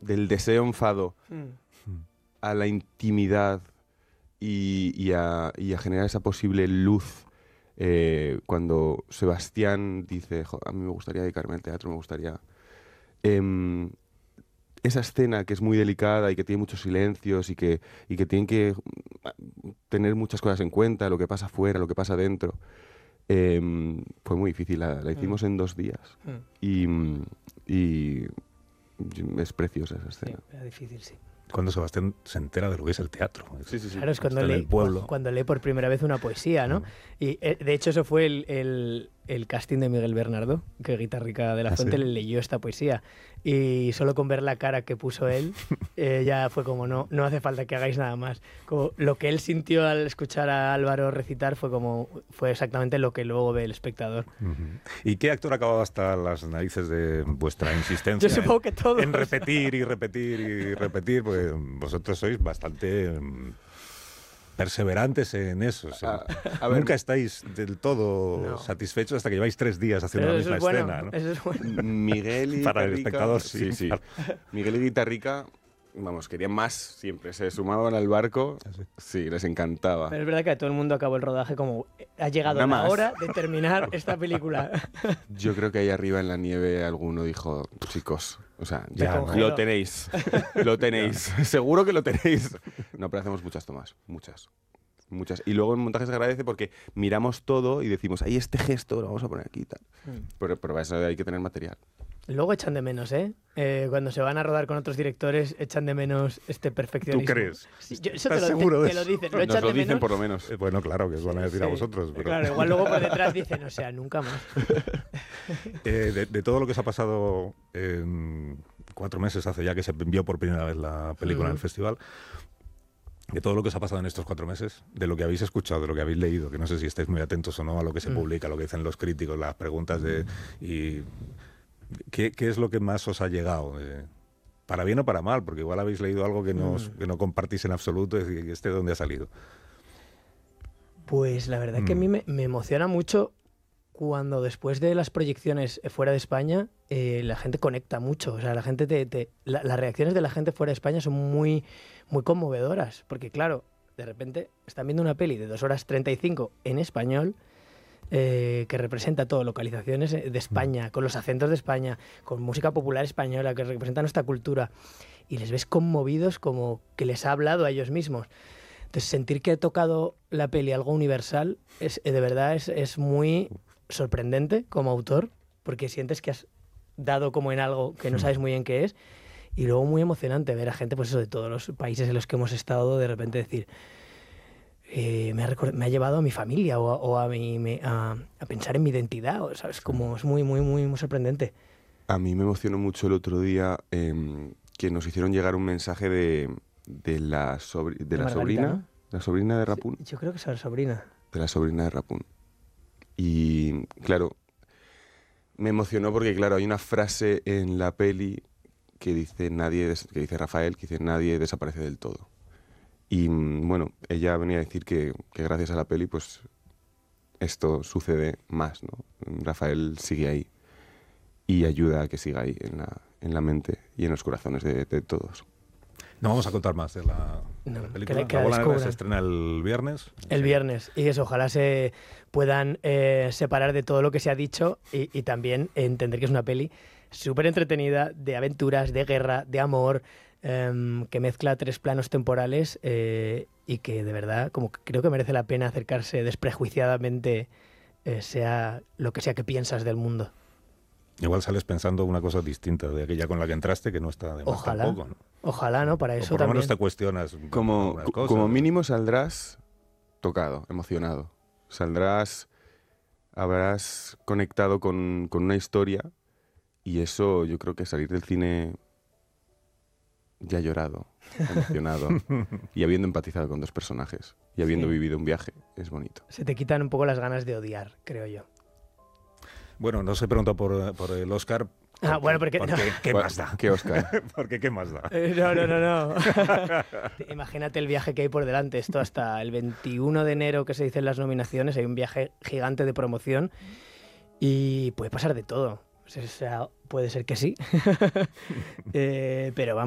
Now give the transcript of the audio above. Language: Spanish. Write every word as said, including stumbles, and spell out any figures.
del deseo enfado Mm. a la intimidad y, y, a, y a generar esa posible luz. Eh, cuando Sebastián dice, a mí me gustaría dedicarme al teatro, me gustaría... Eh, esa escena que es muy delicada y que tiene muchos silencios y que, y que tienen que tener muchas cosas en cuenta, lo que pasa afuera, lo que pasa dentro, eh, fue muy difícil. La, la hicimos mm. en dos días mm. y, y es preciosa esa escena. Sí, era difícil, sí. Cuando Sebastián se entera de lo que es el teatro. Sí, sí, sí. Claro, es cuando lee, cuando, cuando lee por primera vez una poesía, ¿no? Mm. Y eh, de hecho eso fue el, el, el casting de Miguel Bernardo, que Guitarrica de la Fuente ¿Ah, sí? le leyó esta poesía. Y solo con ver la cara que puso él, eh, ya fue como, no, no hace falta que hagáis nada más. Como lo que él sintió al escuchar a Álvaro recitar fue como fue exactamente lo que luego ve el espectador. Uh-huh. ¿Y qué actor acababa hasta las narices de vuestra insistencia? Yo supongo que todos. En repetir y repetir y repetir, porque vosotros sois bastante um, perseverantes en eso. O sea, a, a ver, nunca estáis del todo no. satisfechos hasta que lleváis tres días haciendo Pero la misma es bueno, escena, ¿no? Eso es bueno. Miguel y Para Guitarrica, el espectador, sí. sí, sí. Miguel y Guitarrica, vamos, querían más siempre. Se sumaban al barco, sí, sí les encantaba. Pero es verdad que todo el mundo acabó el rodaje como ha llegado la hora de terminar esta película. Yo creo que ahí arriba en la nieve alguno dijo, chicos, o sea, ya no. lo tenéis, lo tenéis, seguro que lo tenéis. No, pero hacemos muchas tomas, muchas. Muchas. Y luego en montaje se agradece porque miramos todo y decimos, ahí este gesto lo vamos a poner aquí y tal. Mm. Pero, pero para eso hay que tener material. Luego echan de menos, ¿eh? ¿eh? Cuando se van a rodar con otros directores, echan de menos este perfeccionismo. ¿Tú crees? Sí, yo, eso ¿Estás te lo, seguro te, de te lo eso? dicen. Lo Nos echan lo de dicen menos. por lo menos. Eh, bueno, claro, que os van a decir sí. a vosotros. Pero... Claro, igual luego por detrás dicen, o sea, nunca más. eh, de, de todo lo que os ha pasado en cuatro meses, hace ya que se envió por primera vez la película mm. en el festival, de todo lo que os ha pasado en estos cuatro meses, de lo que habéis escuchado, de lo que habéis leído, que no sé si estáis muy atentos o no a lo que se mm. publica, a lo que dicen los críticos, las preguntas de... Y, ¿qué, ¿Qué es lo que más os ha llegado? Eh, para bien o para mal, porque igual habéis leído algo que no, mm. que no compartís en absoluto, y decir, ¿este de dónde ha salido? Pues la verdad mm. que a mí me, me emociona mucho cuando después de las proyecciones fuera de España, eh, la gente conecta mucho. O sea, la gente te, te, la, las reacciones de la gente fuera de España son muy, muy conmovedoras. Porque, claro, de repente están viendo una peli de dos horas treinta y cinco en español, eh, que representa todo, localizaciones de España, con los acentos de España, con música popular española, que representa nuestra cultura. Y les ves conmovidos como que les ha hablado a ellos mismos. Entonces, sentir que ha tocado la peli algo universal, es, de verdad es, es muy... sorprendente como autor, porque sientes que has dado como en algo que no sabes muy bien qué es, y luego muy emocionante ver a gente, pues eso, de todos los países en los que hemos estado, de repente decir, eh, me, ha me ha llevado a mi familia o a, o a, mi, me, a, a pensar en mi identidad, o, ¿sabes? Como es muy, muy, muy, muy sorprendente. A mí me emocionó mucho el otro día eh, que nos hicieron llegar un mensaje de, de la, sobr de de la sobrina, ¿no? La sobrina de Rapun. Sí, yo creo que es la sobrina. De la sobrina de Rapun. Y claro, me emocionó porque claro, hay una frase en la peli que dice nadie, que dice Rafael, que dice nadie desaparece del todo. Y bueno, ella venía a decir que, que gracias a la peli pues esto sucede más, ¿no? Rafael sigue ahí y ayuda a que siga ahí en la, en la mente y en los corazones de, de todos. No vamos a contar más de la, no, de la película. Que, que la Bola Negra se estrena el viernes. El sí. viernes. Y eso, ojalá se puedan eh, separar de todo lo que se ha dicho y, y también entender que es una peli súper entretenida, de aventuras, de guerra, de amor, eh, que mezcla tres planos temporales eh, y que de verdad como que creo que merece la pena acercarse desprejuiciadamente, eh, sea lo que sea que piensas del mundo. Igual sales pensando una cosa distinta de aquella con la que entraste, que no está de más ojalá, tampoco, ¿no? Ojalá, ¿no? Para eso o por lo también. menos te cuestionas como, cosas, como mínimo saldrás tocado, emocionado. Saldrás, habrás conectado con, con una historia y eso yo creo que salir del cine ya llorado, emocionado y habiendo empatizado con dos personajes y habiendo sí. vivido un viaje, es bonito. Se te quitan un poco las ganas de odiar, creo yo. Bueno, no se pregunta por, por el Oscar. Ah, porque, bueno, porque... porque no. ¿qué más da? ¿Qué Oscar? Porque ¿qué más da? Eh, no, no, no, no. Imagínate el viaje que hay por delante. Esto hasta el veintiuno de enero que se dicen las nominaciones, hay un viaje gigante de promoción y puede pasar de todo. O sea, puede ser que sí. eh, pero vamos.